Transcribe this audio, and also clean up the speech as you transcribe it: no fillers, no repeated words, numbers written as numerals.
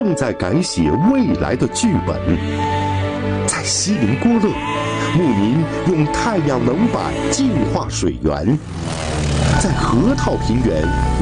正在改写未来的剧本。在锡林郭勒，牧民用太阳能板净化水源；在河套平原，